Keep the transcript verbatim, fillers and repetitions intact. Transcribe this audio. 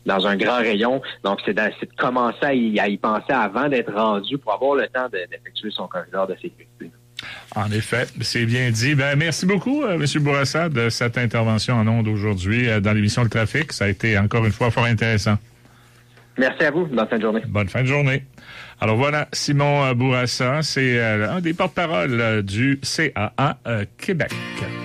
dans un grand rayon. Donc, c'est de, c'est de commencer à y, à y penser avant d'être rendu pour avoir le temps de, d'effectuer son corridor de sécurité. En effet, c'est bien dit. Ben, merci beaucoup, euh, M. Bourassa, de cette intervention en ondes aujourd'hui euh, dans l'émission Le Trafic. Ça a été encore une fois fort intéressant. Merci à vous. Bonne fin de journée. Bonne fin de journée. Alors voilà, Simon Bourassa, c'est euh, un des porte-paroles euh, du C A A euh, Québec.